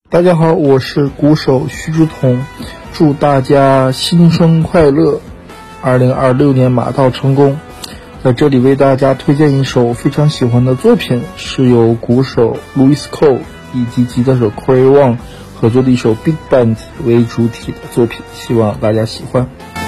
大家好，我是鼓手徐志同，祝大家新春快乐，2026年马到成功。在这里为大家推荐一首非常喜欢的作品，是由鼓手 Louis Cole 以及吉他手 Corey Wong 合作的一首 Big Band 为主体的作品，希望大家喜欢。